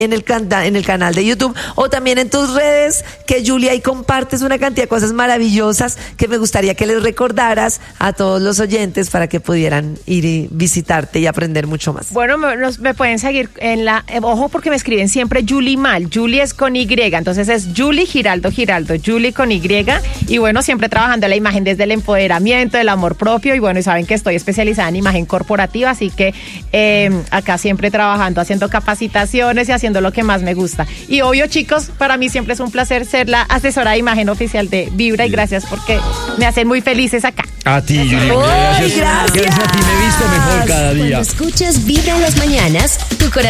en el canal de YouTube o también en tus redes, que Julia ahí compartes una cantidad de cosas maravillosas que me gustaría que les recordaras a todos los oyentes para que pudieran ir y visitarte y aprender mucho más. Bueno, me pueden seguir en ojo porque me escriben siempre Julie mal, Julie es con Y, entonces es Julie Giraldo, Julie con Y, y bueno, siempre trabajando la imagen desde el empoderamiento, el amor propio, y bueno, y saben que estoy especializada en imagen corporativa, así que acá siempre trabajando, haciendo capacitaciones y haciendo lo que más me gusta. Y obvio, chicos, para mí siempre es un placer ser la asesora de imagen oficial de Vibra, y gracias porque me hacen muy felices acá. A ti, Julie. Gracias. Gracias a ti, me he visto mejor cada día. Cuando escuchas Vibra en las mañanas, tu corazón